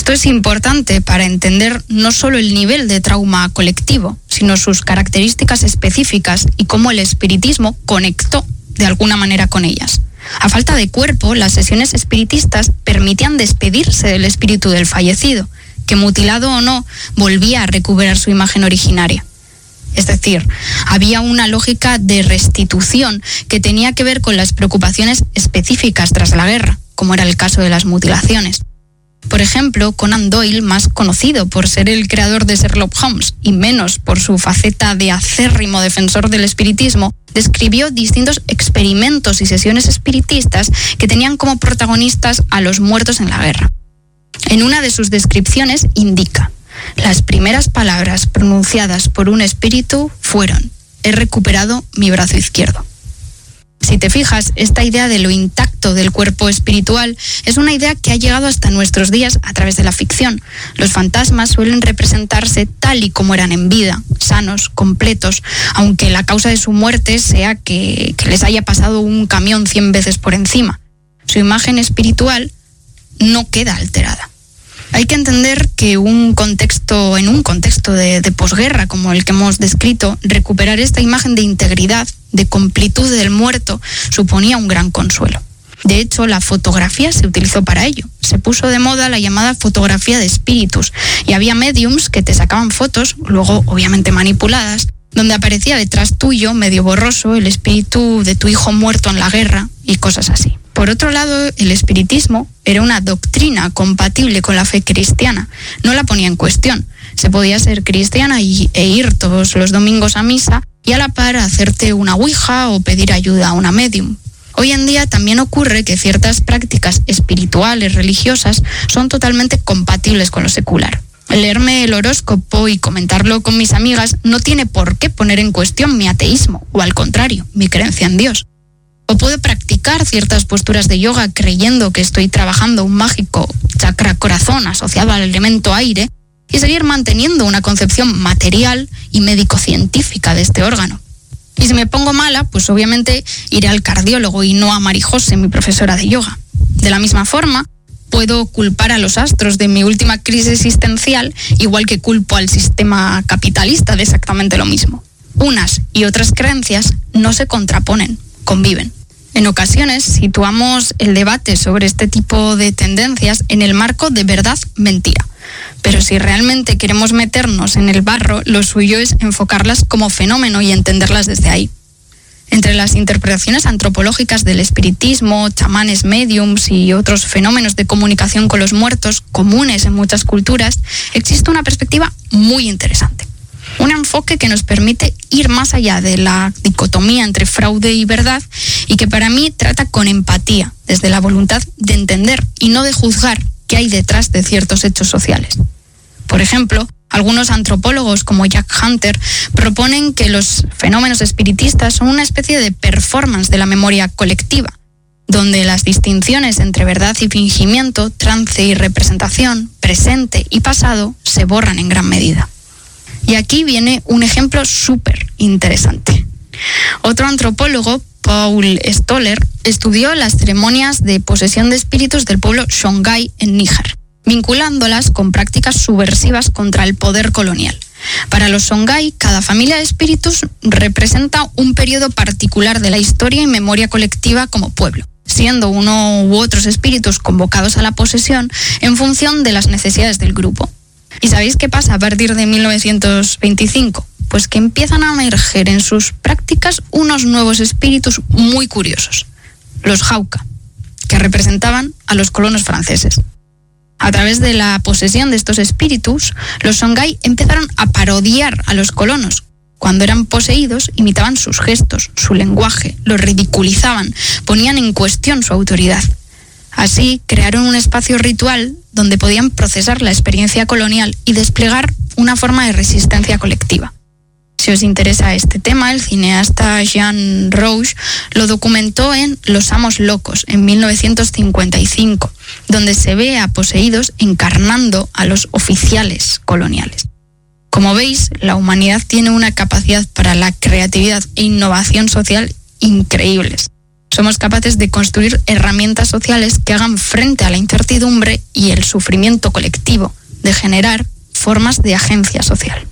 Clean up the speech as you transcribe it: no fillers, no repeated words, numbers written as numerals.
Esto es importante para entender no solo el nivel de trauma colectivo, sino sus características específicas y cómo el espiritismo conectó de alguna manera con ellas. A falta de cuerpo, las sesiones espiritistas permitían despedirse del espíritu del fallecido, que mutilado o no, volvía a recuperar su imagen originaria. Es decir, había una lógica de restitución que tenía que ver con las preocupaciones específicas tras la guerra, como era el caso de las mutilaciones. Por ejemplo, Conan Doyle, más conocido por ser el creador de Sherlock Holmes y menos por su faceta de acérrimo defensor del espiritismo, describió distintos experimentos y sesiones espiritistas que tenían como protagonistas a los muertos en la guerra. En una de sus descripciones indica: las primeras palabras pronunciadas por un espíritu fueron: he recuperado mi brazo izquierdo. Si te fijas, esta idea de lo intacto del cuerpo espiritual es una idea que ha llegado hasta nuestros días a través de la ficción. Los fantasmas suelen representarse tal y como eran en vida, sanos, completos, aunque la causa de su muerte sea que les haya pasado un camión 100 veces por encima. Su imagen espiritual no queda alterada. Hay que entender que en un contexto de posguerra como el que hemos descrito, recuperar esta imagen de integridad, de completud del muerto, suponía un gran consuelo. De hecho, la fotografía se utilizó para ello. Se puso de moda la llamada fotografía de espíritus y había mediums que te sacaban fotos, luego obviamente manipuladas, donde aparecía detrás tuyo, medio borroso, el espíritu de tu hijo muerto en la guerra y cosas así. Por otro lado, el espiritismo era una doctrina compatible con la fe cristiana. No la ponía en cuestión. Se podía ser cristiana e ir todos los domingos a misa y a la par hacerte una ouija o pedir ayuda a una medium. Hoy en día también ocurre que ciertas prácticas espirituales, religiosas, son totalmente compatibles con lo secular. Leerme el horóscopo y comentarlo con mis amigas no tiene por qué poner en cuestión mi ateísmo, o al contrario, mi creencia en Dios. O puedo practicar ciertas posturas de yoga creyendo que estoy trabajando un mágico chakra corazón asociado al elemento aire y seguir manteniendo una concepción material y médico-científica de este órgano. Y si me pongo mala, pues obviamente iré al cardiólogo y no a Mari José, mi profesora de yoga. De la misma forma, puedo culpar a los astros de mi última crisis existencial, igual que culpo al sistema capitalista de exactamente lo mismo. Unas y otras creencias no se contraponen, conviven. En ocasiones situamos el debate sobre este tipo de tendencias en el marco de verdad-mentira. Pero si realmente queremos meternos en el barro, lo suyo es enfocarlas como fenómeno y entenderlas desde ahí. Entre las interpretaciones antropológicas del espiritismo, chamanes, mediums y otros fenómenos de comunicación con los muertos comunes en muchas culturas, existe una perspectiva muy interesante. Un enfoque que nos permite ir más allá de la dicotomía entre fraude y verdad y que para mí trata con empatía, desde la voluntad de entender y no de juzgar qué hay detrás de ciertos hechos sociales. Por ejemplo, algunos antropólogos como Jack Hunter proponen que los fenómenos espiritistas son una especie de performance de la memoria colectiva, donde las distinciones entre verdad y fingimiento, trance y representación, presente y pasado se borran en gran medida. Y aquí viene un ejemplo súper interesante. Otro antropólogo, Paul Stoller, estudió las ceremonias de posesión de espíritus del pueblo Songhai en Níger, vinculándolas con prácticas subversivas contra el poder colonial. Para los Songhai, cada familia de espíritus representa un periodo particular de la historia y memoria colectiva como pueblo, siendo uno u otros espíritus convocados a la posesión en función de las necesidades del grupo. ¿Y sabéis qué pasa a partir de 1925? Pues que empiezan a emerger en sus prácticas unos nuevos espíritus muy curiosos, los Jauka, que representaban a los colonos franceses. A través de la posesión de estos espíritus, los Songhai empezaron a parodiar a los colonos. Cuando eran poseídos, imitaban sus gestos, su lenguaje, los ridiculizaban, ponían en cuestión su autoridad. Así, crearon un espacio ritual donde podían procesar la experiencia colonial y desplegar una forma de resistencia colectiva. Si os interesa este tema, el cineasta Jean Rouge lo documentó en Los Amos Locos, en 1955, donde se ve a poseídos encarnando a los oficiales coloniales. Como veis, la humanidad tiene una capacidad para la creatividad e innovación social increíbles. somos capaces de construir herramientas sociales que hagan frente a la incertidumbre y el sufrimiento colectivo, de generar formas de agencia social.